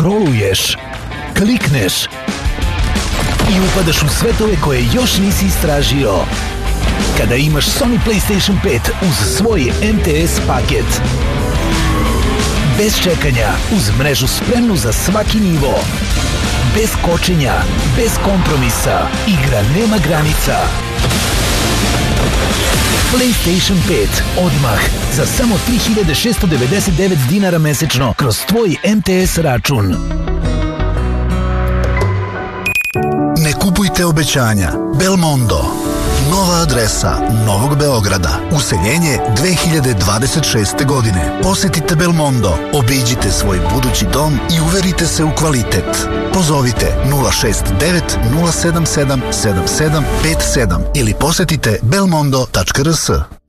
Scrolluješ, klikneš i upadaš u svetove koje još nisi istražio. Kada imaš Sony PlayStation 5 uz svoj MTS paket. Bez čekanja, uz mrežu spremnu za svaki nivo. Bez kočenja, bez kompromisa, igra nema granica. PlayStation 5 odmah za samo 3699 dinara mesečno kroz tvoj MTS račun. Ne kupujte obećanja. Belmondo. Nova adresa Novog Beograda. Useljenje 2026. godine. Posetite Belmondo, obiđite svoj budući dom i uverite se u kvalitet. Pozovite 069 077 7757 ili posetite belmondo.rs.